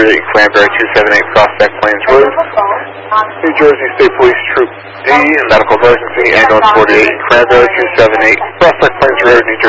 48 in Cranberry, 278 Prospect Plains Road. New Jersey State Police Troop D, medical emergency, ambulance 48 in Cranberry, 278 Prospect Plains Road, New